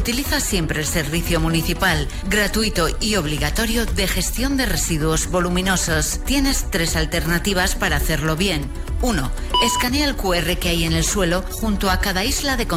Utiliza siempre el servicio municipal, gratuito y obligatorio de gestión de residuos voluminosos. Tienes 3 alternativas para hacerlo bien. 1. Escanea el QR que hay en el suelo junto a cada isla de